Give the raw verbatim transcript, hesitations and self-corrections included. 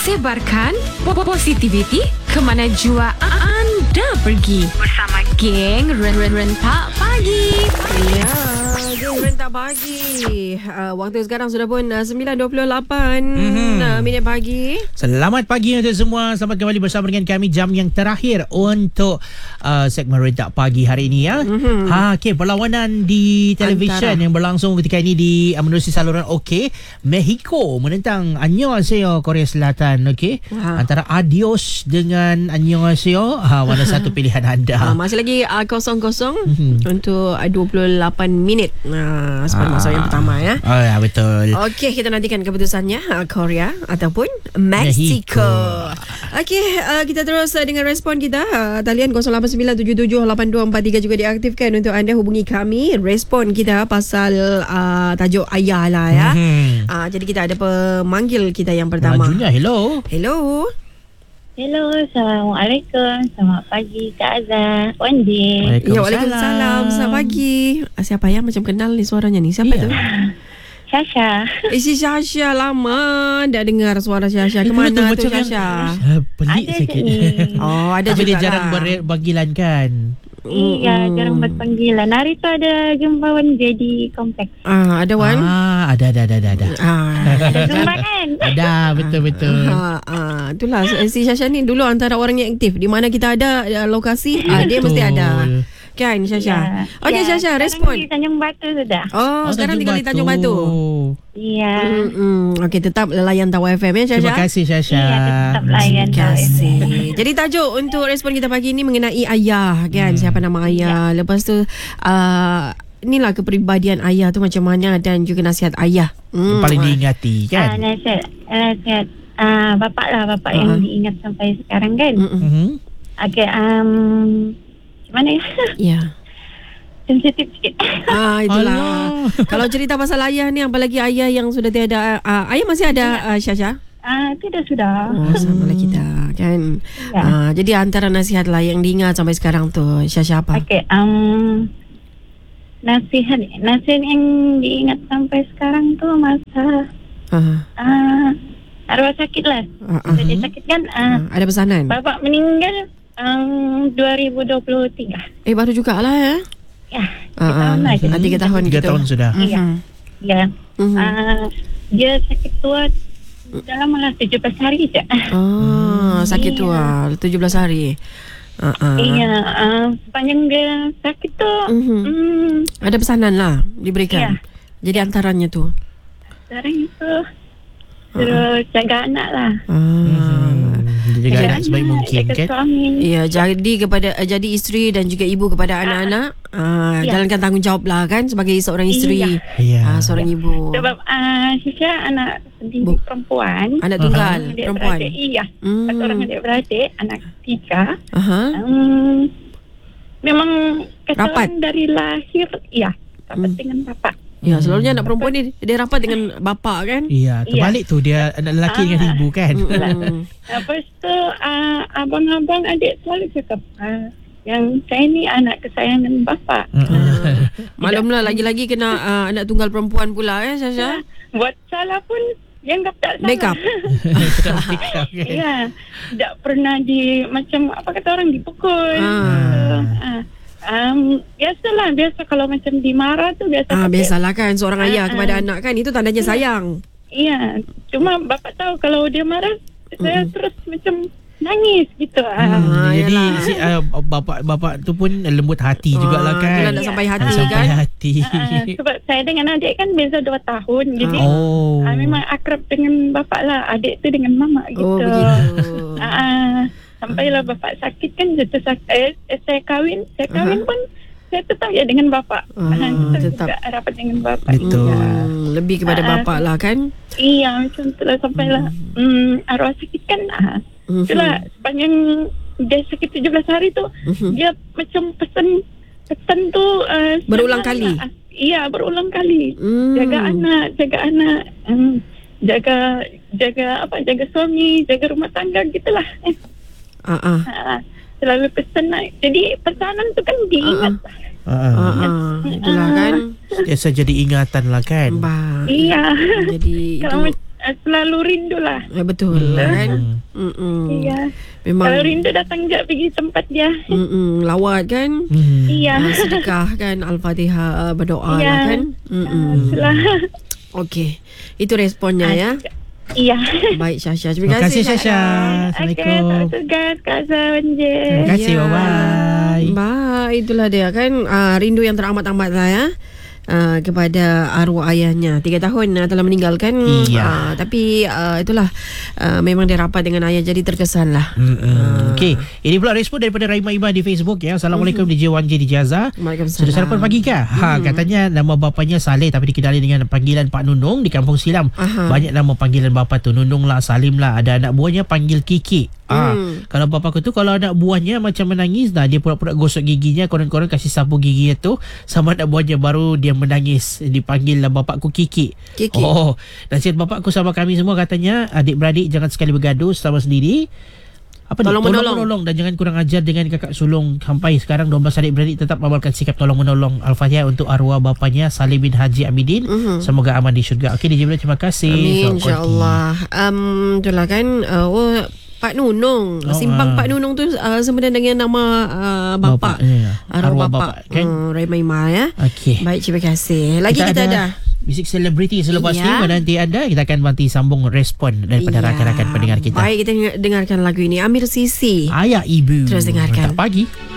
Sebarkan positivity ke mana jua anda pergi bersama geng Rentak Pagi. Ya, geng Rentak Pagi. Uh, waktu sekarang sudah pun uh, sembilan dua puluh lapan mm-hmm. uh, minit pagi. Selamat pagi untuk semua. Selamat kembali bersama dengan kami jam yang terakhir untuk uh, segmen Rentak Pagi hari ini ya. Mm-hmm. Ha, okay, perlawanan di televisyen yang berlangsung ketika ini di uh, menerusi saluran OK. Mexico menentang Annyeonghaseyo Korea Selatan. Okey. Ha. Antara Adios dengan Annyeonghaseyo, ha, mana satu pilihan anda? Ha, masih lagi uh, kosong-kosong mm-hmm. untuk uh, dua puluh lapan minit. Nah, uh, sepanjang masa yang pertama ya. Oh ya, betul. Okey, kita nantikan keputusannya uh, Korea ataupun Mexico. Mexico. Okey, uh, kita terus uh, dengan respon kita. Uh, talian kosong lapan sembilan tujuh tujuh lapan dua empat tiga juga diaktifkan untuk anda hubungi kami. Respon kita pasal uh, tajuk ayah lah ya. Mm-hmm. Uh, jadi kita ada pemanggil kita yang pertama. Majunya, hello. Hello. Hello, Assalamualaikum. Selamat pagi Kak Azhar. Wandi. Waalaikumsalam. Ya, Waalaikumsalam. Selamat pagi. Siapa yang macam kenal ni suaranya ni? Siapa yeah. tu? Syasha. Eh, si Syasha, lama dah dengar suara Syasha. Kemana tu, tu Syasha? Uh, pelik ada sikit. Oh, ada juga. Tapi dia jarang lah. berpanggilan kan? Iya, jarang berpanggilan. Hari tu ada jumpa Wandi di kompleks. Ah, ada Wan? Ah, ada, ada, ada, ada. Ah. Ada jumpa kan? Ada, betul-betul. Ah, ah, itulah si Syasha ni dulu antara orang yang aktif. Di mana kita ada lokasi, ah, dia mesti ada. Kan Syasha? Ya, okey ya, Syasha, respon. Sekarang di Tanjung Batu sudah. Oh, oh sekarang tinggal di Tanjung Batu. Iya. Mm-hmm. Okey, tetap layan Tawa F M ya Syasha. Terima kasih Syasha. Iya, tetap layan Tawa F M. Jadi tajuk untuk respon kita pagi ini mengenai ayah kan. Hmm. Siapa nama ayah? Ya. Lepas tu uh, inilah kepribadian ayah tu macam mana dan juga nasihat ayah. Hmm. Yang paling diingati kan? Uh, nasihat nasihat uh, bapak lah, bapak uh-huh. yang diingat sampai sekarang kan. Mm-hmm. Okey, um mana ya? Ya. Sensitif sikit. Ah, itulah. Kalau cerita pasal ayah ni, apalagi ayah yang sudah tiada. Uh, ayah masih ada uh, Syasha? Ah, tidak sudah. Oh, sama lah kita kan. Ya. Uh, jadi antara nasihat lah yang diingat sampai sekarang tu, Syasha apa? Okey, um, nasihat nasihat yang diingat sampai sekarang tu masa uh-huh. uh, arwah sakit lah. Uh-huh. Jadi sakit kan. Uh, uh, ada pesanan? Bapak meninggal Um, dua ribu dua puluh tiga. Eh, baru juga lah ya? Ya, tiga uh, tahun lah. Uh, tiga tahun tiga gitu. tahun sudah. Iya. Uh-huh. Ya. Uh-huh. Uh, dia sakit tua dalam malah tujuh belas hari je. Oh, sakit tua tujuh belas hari. Uh-uh. Iya, uh, sepanjang dia sakit tu uh-huh. um, ada pesanan lah diberikan. Iya. Jadi antaranya tu. Sekarang itu suruh uh-huh. jaga anak lah. Uh-huh. Jaga anak sebaik mungkin kan. Ya, jadi kepada uh, jadi isteri dan juga ibu kepada anak-anak, uh, ya. jalankan tanggungjawab lah kan sebagai seorang isteri, ya. uh, seorang ya. ibu. Sebab uh, Syasha anak sendiri Bu. perempuan, anak tunggal uh-huh. perempuan. Iya, hmm. satu orang adik-beradik, anak tiga. Uh-huh. Um, memang rapat dari lahir, iya, rapat hmm. dengan bapak. Ya, selalunya anak perempuan ni dia rapat dengan bapa kan? Iya, terbalik ya. tu dia anak lelaki uh, dengan ibu kan. Uh, lepas tu uh, abang-abang adik selalu cakap uh, yang saya ni anak kesayangan bapa. Uh, uh, Maklumlah lagi-lagi kena uh, anak tunggal perempuan pula ya, Syasha. Buat salah pun yang tak salah. Make up. Ya, tak pernah di macam apa kata orang dipukul. Uh. Uh, Um, biasalah, biasa kalau macam dimarah tu biasa. Ah, biasalah kan seorang ayah uh, kepada uh, anak kan, itu tandanya sayang. Iya, cuma bapak tahu kalau dia marah mm-hmm. saya terus macam nangis gitu. Hmm, ah, jadi si, uh, bapak bapak tu pun lembut hati ah, jugalah kan. Tidak sampai hati sampai kan. hati. Uh, sebab saya dengan adik kan beza dua tahun, jadi oh. uh, memang akrab dengan bapak lah, adik tu dengan mama gitu. Oh begitu. Uh, Sampailah bapak sakit kan, jatuh sakit, eh, eh, saya kahwin, saya kahwin uh-huh. pun saya tetap ya dengan bapak. Uh, uh, tetap juga rapat dengan bapak. Betul. Ya. Lebih kepada uh, bapak lah kan. Iya, macam itulah sampailah uh. um, arwah sakit kan. Uh, uh-huh. Itulah sepanjang dia sakit tujuh belas hari tu, uh-huh. dia macam pesan pesan tu uh, berulang kali. Lah. Iya, berulang kali. Hmm. Jaga anak, jaga anak. Um, jaga jaga apa? Jaga suami, jaga rumah tangga gitulah. Eh. Uh-uh. Uh, selalu pesan lah. Jadi pesanan tu kan diingat. Uh-uh. Uh-uh. Uh-uh. Itulah kan. Biasa jadi ingatan lah kan. Bah. Iya. Jadi kalau itu selalu rindu lah. Eh, betul Hmm. kan. Mm-mm. Iya. Memang Kalau rindu datang je pergi tempat dia. mm-mm, lawat kan. Hmm. Iya. Ah, sedekah kan, Al-Fatihah, uh, berdoa Iya. lah kan. Mm-mm. Itulah. Okey. Itu responnya ya. Iya. Baik Syasha. Terima kasih Syasha. Okey, Assalamualaikum. tak tugas Kak Zawanje. Terima kasih. Ya. Bye-bye. Baik, itulah dia kan. Uh, rindu yang teramat-amat lah ya. Uh, kepada arwah ayahnya. Tiga tahun uh, telah meninggalkan. Iya. Uh, tapi uh, itulah uh, memang dia rapat dengan ayah, jadi terkesan lah. Hmm. Okey, ini pula respon daripada Raima Iman di Facebook ya. Assalamualaikum D J Wan J di Jaza. Waalaikumsalam. Sudah sarapan pagi kah? Ha, katanya nama bapanya Saleh tapi dikenali dengan panggilan Pak Nunung di Kampung Silam. Aha. Banyak nama panggilan bapa tu, Nunung lah, Salim lah. Ada anak buahnya panggil Kiki. Ah, Hmm. kalau bapa aku tu kalau anak buahnya macam menangis dah, dia pura-pura gosok giginya, konon-konon kasih sapu giginya tu sama anak buahnya, baru dia menangis. Dipanggil lah bapakku Kiki. Kiki. Oh, nasihat bapakku sama kami semua katanya, adik-beradik jangan sekali bergaduh sama sendiri. Apa Tolong ni? menolong. Tolong menolong dan jangan kurang ajar dengan kakak sulung. Sampai sekarang dua belas adik-beradik tetap amalkan sikap tolong menolong. Al-Fatihah untuk arwah bapanya Salim bin Haji Amidin. Mhm. Semoga aman di syurga. Okey, D J Bila, terima kasih. Amin, Selamat pagi. insyaAllah. Um, itulah kan. Uh, oh, Pak Nunung. Oh, Simpang ah. Pak Nunung tu uh, sebenarnya dengan nama uh, bapa. Bapaknya. Arwah Arwah bapa. bapa, kan? Hmm, Remaima ya. Okey. Baik, terima kasih. Lagi kita, kita ada. Bisik Selebriti selepas Ya. ni. Pada nanti anda, kita akan nanti sambung respon daripada Ya. rakan-rakan pendengar kita. Baik, kita dengarkan lagu ini. Amir Sisi. Ayah Ibu. Terus dengarkan. Mantap pagi.